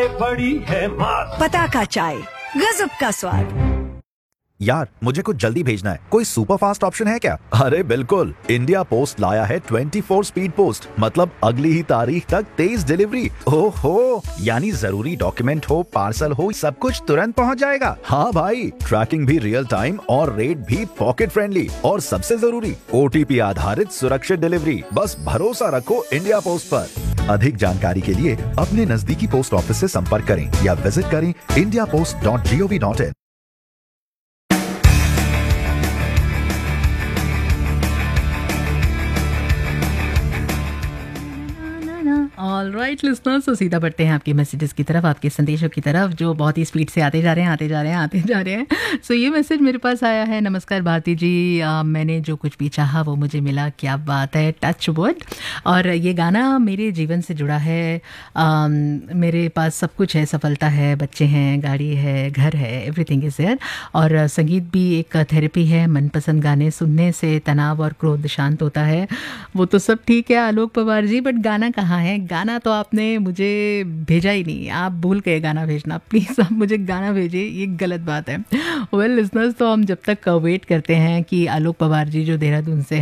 बड़ी है बात। पताका चाय, गजब का स्वाद। यार मुझे कुछ जल्दी भेजना है, कोई सुपर फास्ट ऑप्शन है क्या? अरे बिल्कुल, इंडिया पोस्ट लाया है 24 स्पीड पोस्ट, मतलब अगली ही तारीख तक तेज डिलीवरी। ओहो, यानी जरूरी डॉक्यूमेंट हो, पार्सल हो, सब कुछ तुरंत पहुंच जाएगा। हाँ भाई, ट्रैकिंग भी रियल टाइम और रेट भी पॉकेट फ्रेंडली, और सबसे जरूरी OTP आधारित सुरक्षित डिलीवरी। बस भरोसा रखो इंडिया पोस्ट पर। अधिक जानकारी के लिए अपने नजदीकी पोस्ट ऑफिस से संपर्क करें या विजिट करें indiapost.gov.in। ऑल राइट लिसनर्स, तो सीधा बढ़ते हैं आपके मैसेजेस की तरफ, आपके संदेशों की तरफ, जो बहुत ही स्पीड से आते जा रहे हैं। सो ये मैसेज मेरे पास आया है। नमस्कार भारती जी, मैंने जो कुछ भी चाहा वो मुझे मिला, क्या बात है, टच वुड। और ये गाना मेरे जीवन से जुड़ा है। मेरे पास सब कुछ है, सफलता है, बच्चे हैं, गाड़ी है, घर है, एवरीथिंग इज़ देयर। और संगीत भी एक थेरेपी है, मनपसंद गाने सुनने से तनाव और क्रोध शांत होता है। वो तो सब ठीक है आलोक पवार जी, बट गाना कहाँ है? गाना तो आपने मुझे भेजा ही नहीं, आप भूल गए गाना भेजना। प्लीज़ आप मुझे गाना भेजिए, ये गलत बात है। वेल लिसनर्स, तो हम जब तक वेट करते हैं कि आलोक पवार जी जो देहरादून से